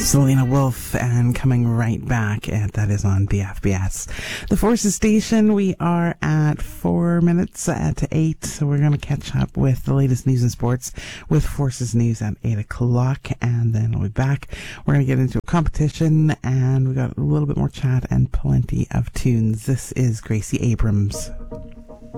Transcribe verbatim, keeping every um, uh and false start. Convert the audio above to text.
Selena Wolf, and coming right back, and that is on B F B S. The Forces Station, we are at four minutes to eight, so we're going to catch up with the latest news and sports with Forces News at eight o'clock, and then we'll be back. We're going to get into a competition, and we got a little bit more chat and plenty of tunes. This is Gracie Abrams.